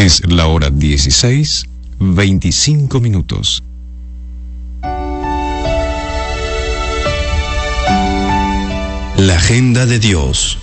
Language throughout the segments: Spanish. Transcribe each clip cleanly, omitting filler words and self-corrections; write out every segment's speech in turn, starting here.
Es la hora 16:25. La agenda de Dios.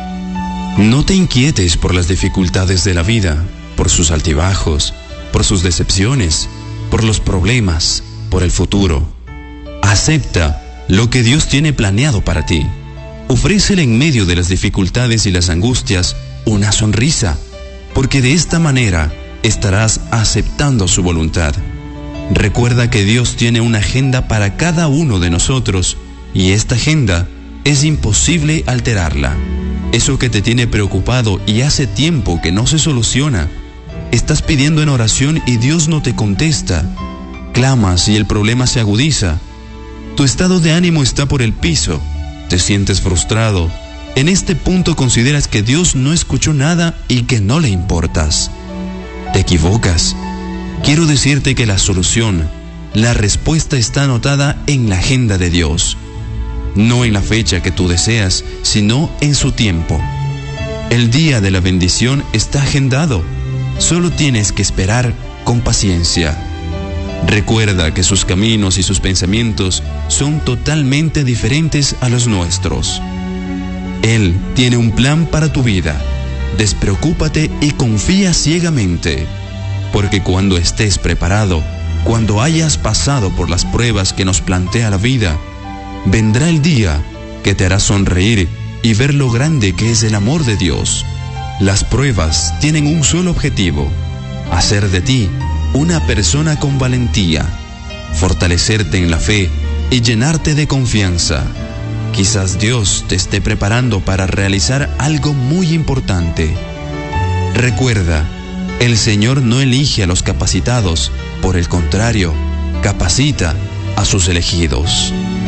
No te inquietes por las dificultades de la vida, por sus altibajos, por sus decepciones, por los problemas, por el futuro. Acepta lo que Dios tiene planeado para ti. Ofrécele en medio de las dificultades y las angustias una sonrisa, porque de esta manera estarás aceptando su voluntad. Recuerda que Dios tiene una agenda para cada uno de nosotros y esta agenda es imposible alterarla. Eso que te tiene preocupado y hace tiempo que no se soluciona, estás pidiendo en oración y Dios no te contesta. Clamas y el problema se agudiza. Tu estado de ánimo está por el piso. Te sientes frustrado. En este punto consideras que Dios no escuchó nada y que no le importas. Te equivocas. Quiero decirte que la solución, la respuesta está anotada en la agenda de Dios. No en la fecha que tú deseas, sino en su tiempo. El día de la bendición está agendado. Solo tienes que esperar con paciencia. Recuerda que sus caminos y sus pensamientos son totalmente diferentes a los nuestros. Él tiene un plan para tu vida. Despreocúpate y confía ciegamente, porque cuando estés preparado, cuando hayas pasado por las pruebas que nos plantea la vida, vendrá el día que te hará sonreír y ver lo grande que es el amor de Dios. Las pruebas tienen un solo objetivo: hacer de ti una persona con valentía, fortalecerte en la fe y llenarte de confianza. Quizás Dios te esté preparando para realizar algo muy importante. Recuerda, el Señor no elige a los capacitados, por el contrario, capacita a sus elegidos.